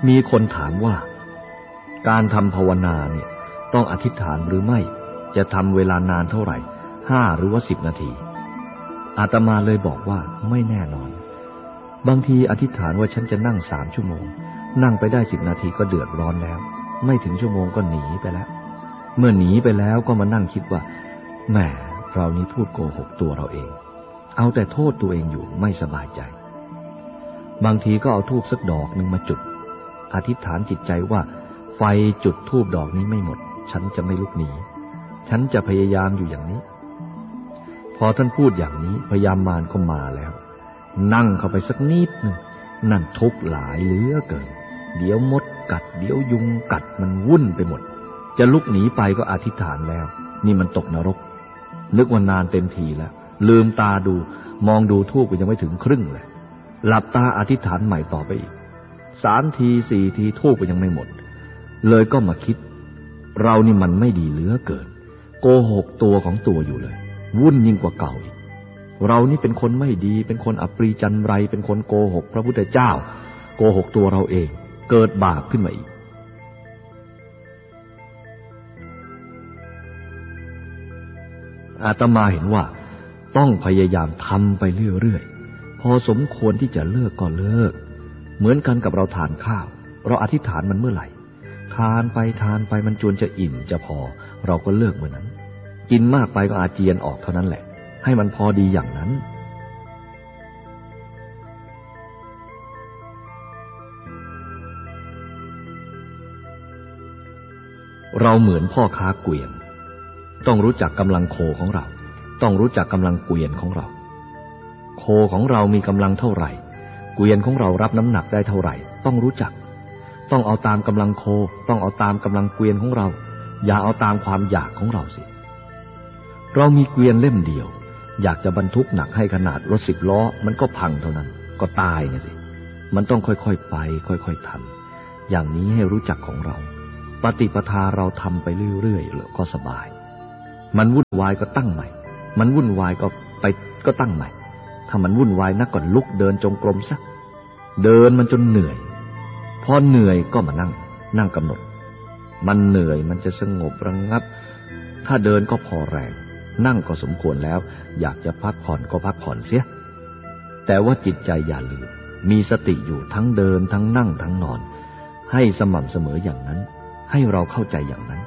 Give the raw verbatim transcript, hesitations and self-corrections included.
มีคนถามว่าการทำภาวนาเนี่ยต้องอธิษฐานหรือไม่จะทำเวลานานเท่าไหร่ห้าหรือว่าสิบนาทีอาตมาเลยบอกว่าไม่แน่นอนบางทีอธิษฐานว่าฉันจะนั่งสามชั่วโมงนั่งไปได้สิบนาทีก็เดือดร้อนแล้วไม่ถึงชั่วโมงก็หนีไปแล้วเมื่อหนีไปแล้วก็มานั่งคิดว่าแหมเรานี้พูดโกหกตัวเราเองเอาแต่โทษตัวเองอยู่ไม่สบายใจบางทีก็เอาธูปสักดอกหนึ่งมาจุดอธิษฐานจิตใจว่าไฟจุดธูปดอกนี้ไม่หมดฉันจะไม่ลุกหนีฉันจะพยายามอยู่อย่างนี้พอท่านพูดอย่างนี้พยามารก็มาแล้วนั่งเข้าไปสักนิดหนึ่งนั่นทุกข์หลายเหลือเกินเดี๋ยวมดกัดเดี๋ยวยุงกัดมันวุ่นไปหมดจะลุกหนีไปก็อธิษฐานแล้วนี่มันตกนรกนึกว่านานเต็มทีแล้วลืมตาดูมองดูธูปก็ยังไม่ถึงครึ่งเลยหลับตาอธิษฐานใหม่ต่อไปอีกสามทีสี่ทีธูปก็ยังไม่หมดเลยก็มาคิดเรานี่มันไม่ดีเหลือเกินโกหกตัวของตัวอยู่เลยวุ่นยิ่งกว่าเก่าอีกเรานี่เป็นคนไม่ดีเป็นคนอัปรีจันไรเป็นคนโกหกพระพุทธเจ้าโกหกตัวเราเองเกิดบาปขึ้นมาอีกอาตมาเห็นว่าต้องพยายามทำไปเรื่อยๆพอสมควรที่จะเลิกก็เลิกเหมือนกันกับเราทานข้าวเราอธิษฐานมันเมื่อไหร่ทานไปทานไปมันจวนจะอิ่มจะพอเราก็เลิกเมื่อนั้นกินมากไปก็อาเจียนออกเท่านั้นแหละให้มันพอดีอย่างนั้นเราเหมือนพ่อค้าเกวียนต้องรู้จักกำลังโคของเราต้องรู้จักกำลังเกวียนของเราโคของเรามีกำลังเท่าไหร่เกวียนของเรารับน้ำหนักได้เท่าไหร่ต้องรู้จักต้องเอาตามกำลังโคต้องเอาตามกำลังเกวียนของเราอย่าเอาตามความอยากของเราสิเรามีเกวียนเล่มเดียวอยากจะบรรทุกหนักให้ขนาดรถสิบล้อมันก็พังเท่านั้นก็ตายนะสิมันต้องค่อยๆไปค่อยๆทำอย่างนี้ให้รู้จักของเราปฏิปทาเราทำไปเรื่อยๆแล้วก็สบายมันวุ่นวายก็ตั้งใหม่มันวุ่นวายก็ไปก็ตั้งใหม่ถ้ามันวุ่นวายนักก็ลุกเดินจงกรมซะเดินมันจนเหนื่อยพอเหนื่อยก็มานั่งนั่งกำหนดมันเหนื่อยมันจะสงบระงับถ้าเดินก็พอแรงนั่งก็สมควรแล้วอยากจะพักผ่อนก็พักผ่อนเสียแต่ว่าจิตใจอย่าลืมมีสติอยู่ทั้งเดินทั้งนั่งทั้งนอนให้สม่ำเสมออย่างนั้นให้เราเข้าใจอย่างนั้น